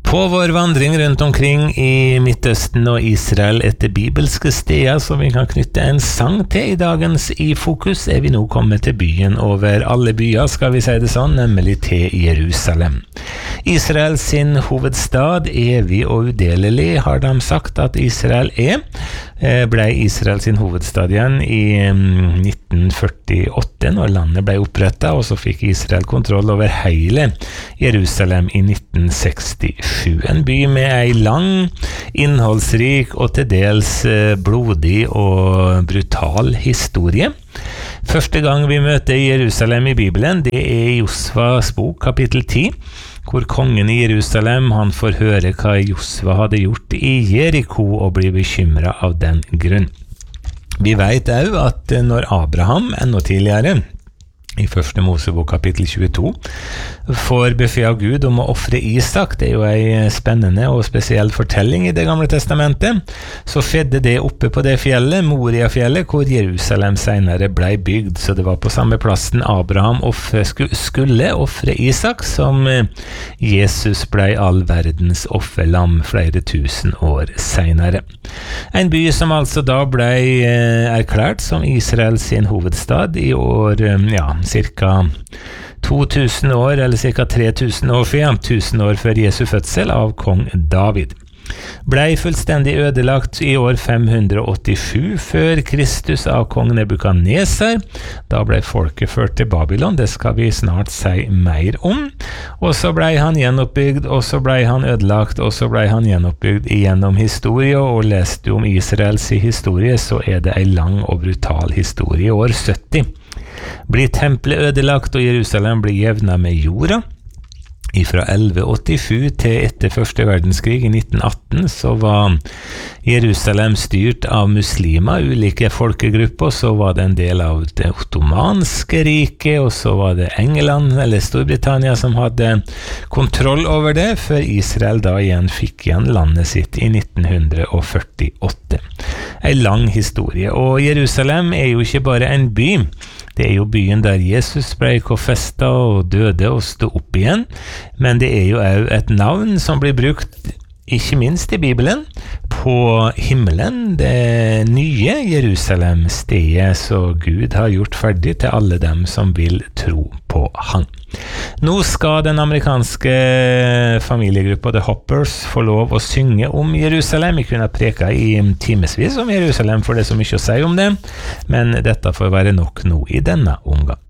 På vår vandring rundt omkring i Midtøsten og Israel etter bibelske steder som vi kan knytte en sang til i dagens I Fokus, vi nå kommet til byen over alle byer, skal vi si det sånn, nemlig til Jerusalem. Israel sin hovedstad, evig og udelelig, har de sagt at Israel ble Israel sin hovedstad igjen i 1948, når landet ble opprettet, og så fikk Israel kontroll over hele Jerusalem i 1967. En by med en lang, innholdsrik og til dels blodig og brutal historie. Første gang vi møter Jerusalem i Bibelen, det I Josvas bok, kapittel 10, hvor kongen I Jerusalem, han får høre hva Josva hadde gjort I Jericho og blir bekymret av den grunn. Vi vet også at når Abraham, enda tidligere, I første Mosebok kapittel 22, får befal av Gud om å offre Isak, det jo en spennende og spesiell fortelling I det gamle testamentet, så skjedde det oppe på det fjellet, Moria-fjellet, hvor Jerusalem senere ble bygd, så det var på samme plassen Abraham skulle offre Isak, som Jesus ble all verdens offerlam flere tusen år senere. En by som altså da ble erklært som Israel sin hovedstad I år, cirka 2000 år, eller cirka 3000 år før, 1000 år før Jesu fødsel av kong David. Blei fullstendig ødelagt I år 587 før Kristus av kong Nebukadnesar. Da ble folket ført til Babylon, det skal vi snart si mer om. Og så blei han gjenoppbygd, og så blei han ødelagt, og så blei han gjenoppbygd gjennom historie, og leste du om Israels historie, så det en lang og brutal historie I år 70. Blir tempelet ødelagt og Jerusalem blir jevnet med jorda. Fra 1187 til etter første verdenskrig I 1918 så var Jerusalem styrt av muslimer, ulike folkegrupper, så var det en del av det ottomanske riket, og så var det England eller Storbritannia som hadde kontroll over det, før Israel da igjen fikk igjen landet sitt I 1948. En lang historie, og Jerusalem jo ikke bare en by, det jo byen der Jesus ble korsfestet og døde og stod opp igjen, men det jo også et navn som blir brukt, ikke minst I Bibelen, på himmelen, det nye Jerusalem stedet, så Gud har gjort ferdig til alle dem som vil tro på han. Nå skal den amerikanske familiegruppa The Hoppers få lov å synge om Jerusalem. Vi kunne preka I timesvis om Jerusalem, for det så mye å si om det, men dette får være nok nå I denne omgang.